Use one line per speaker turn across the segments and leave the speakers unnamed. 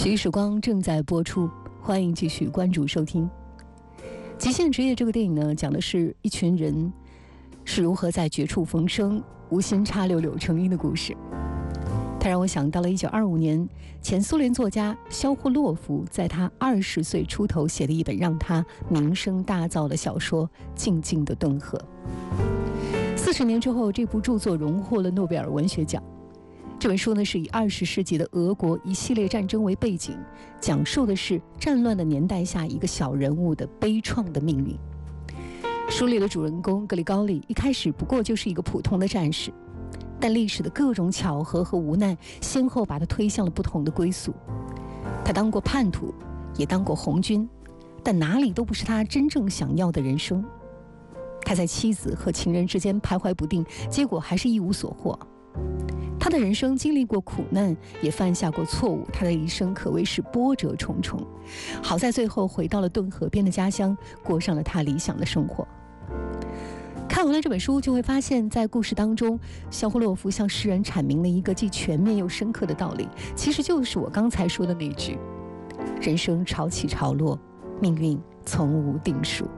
体育时光正在播出，欢迎继续关注收听。《极限职业》这个电影呢，讲的是一群人是如何在绝处逢生、无心插柳柳成荫的故事。它让我想到了1925年前苏联作家肖霍洛夫在他20岁出头写的一本让他名声大噪的小说《静静的顿河》。40年之后，这部著作荣获了诺贝尔文学奖。这本书呢，是以20世纪的俄国一系列战争为背景，讲述的是战乱的年代下一个小人物的悲怆的命运。书里的主人公格里高利一开始不过就是一个普通的战士，但历史的各种巧合和无奈先后把他推向了不同的归宿。他当过叛徒，也当过红军，但哪里都不是他真正想要的人生。他在妻子和情人之间徘徊不定，结果还是一无所获。他的人生经历过苦难，也犯下过错误，他的一生可谓是波折重重。好在最后回到了顿河边的家乡，过上了他理想的生活。看完了这本书，就会发现在故事当中，肖霍洛夫向世人阐明了一个既全面又深刻的道理，其实就是我刚才说的那句：人生潮起潮落，命运从无定数。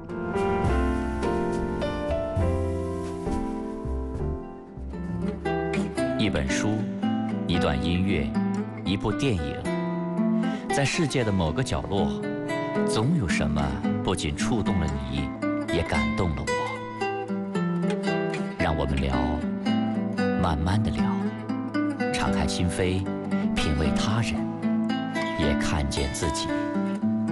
一本书，一段音乐，一部电影，在世界的某个角落，总有什么不仅触动了你，也感动了我。让我们聊，慢慢的聊，敞开心扉，品味他人，也看见自己。